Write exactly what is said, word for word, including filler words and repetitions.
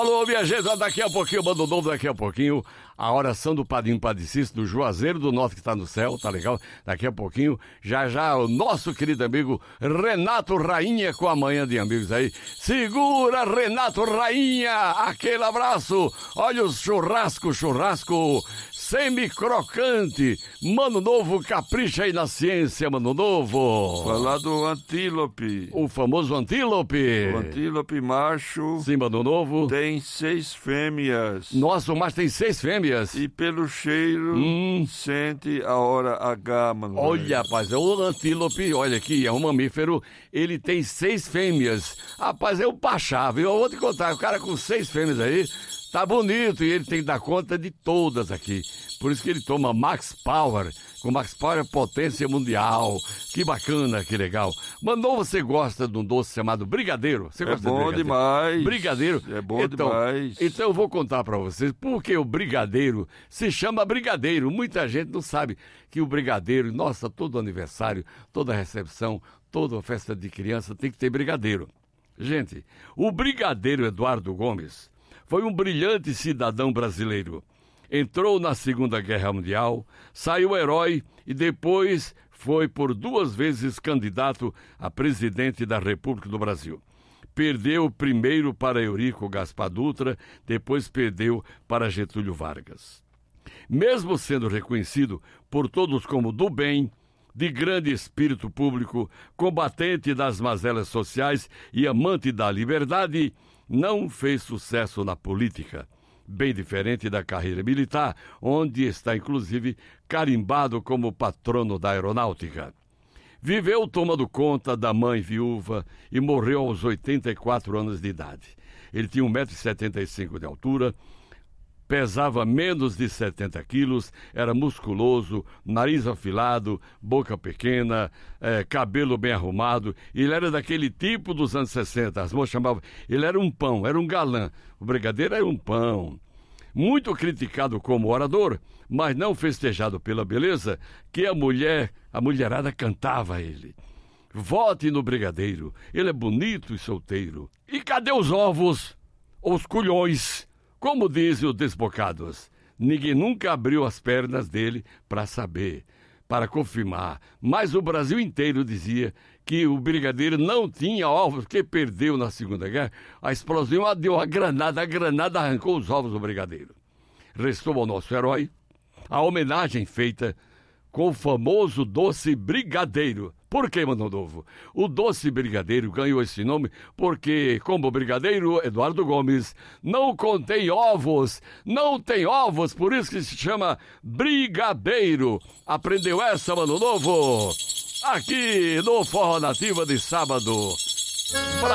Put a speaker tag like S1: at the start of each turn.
S1: Alô, minha gente, daqui a pouquinho, Mano Novo, daqui a pouquinho, a oração do Padrinho Padecista, do Juazeiro do Norte que está no céu, tá legal? Daqui a pouquinho, já já o nosso querido amigo Renato Rainha com a manhã de amigos aí. Segura, Renato Rainha, aquele abraço. Olha o churrasco, churrasco semi-crocante. Mano Novo, capricha aí na ciência, Mano Novo.
S2: Falar do antílope.
S1: O famoso antílope.
S2: O antílope macho.
S1: Sim, Mano Novo.
S2: Tem seis fêmeas.
S1: Nossa, o macho tem seis fêmeas.
S2: E pelo cheiro, hum. sente a hora H, mano.
S1: Olha, rapaz, é o antílope, olha aqui, é um mamífero, ele tem seis fêmeas. Rapaz, é um pachá, viu? Eu vou te contar, o cara com seis fêmeas aí, tá bonito, e ele tem que dar conta de todas aqui. Por isso que ele toma Max Power. Com Max Power é potência mundial. Que bacana, que legal. Mano, você gosta de um doce chamado brigadeiro? Você gosta
S2: é bom
S1: de brigadeiro?
S2: demais.
S1: Brigadeiro?
S2: É bom
S1: então,
S2: demais.
S1: Então eu vou contar pra vocês porque o brigadeiro se chama brigadeiro. Muita gente não sabe que o brigadeiro, nossa, todo aniversário, toda recepção, toda festa de criança tem que ter brigadeiro. Gente, o brigadeiro Eduardo Gomes foi um brilhante cidadão brasileiro. Entrou na Segunda Guerra Mundial, saiu herói e depois foi por duas vezes candidato a presidente da República do Brasil. Perdeu primeiro para Eurico Gaspar Dutra, depois perdeu para Getúlio Vargas. Mesmo sendo reconhecido por todos como do bem, de grande espírito público, combatente das mazelas sociais e amante da liberdade, não fez sucesso na política. Bem diferente da carreira militar, onde está inclusive carimbado como patrono da aeronáutica. Viveu tomando conta da mãe viúva e morreu aos oitenta e quatro anos de idade. Ele tinha um metro e setenta e cinco de altura, pesava menos de setenta quilos, era musculoso, nariz afilado, boca pequena, é, cabelo bem arrumado. Ele era daquele tipo dos anos sessenta, as moças chamavam, ele era um pão, era um galã. O brigadeiro era um pão. Muito criticado como orador, mas não festejado pela beleza, que a mulher, a mulherada cantava a ele. Vote no brigadeiro, ele é bonito e solteiro. E cadê os ovos? Os culhões? Como dizem os desbocados, ninguém nunca abriu as pernas dele para saber, para confirmar. Mas o Brasil inteiro dizia que o brigadeiro não tinha ovos, porque perdeu na Segunda Guerra. A explosão deu a granada, a granada arrancou os ovos do brigadeiro. Restou ao nosso herói a homenagem feita com o famoso doce brigadeiro. Por que, Mano Novo? O doce brigadeiro ganhou esse nome porque, como o brigadeiro Eduardo Gomes não contém ovos, não tem ovos, por isso que se chama brigadeiro. Aprendeu essa, Mano Novo? Aqui no Forró Nativa de sábado.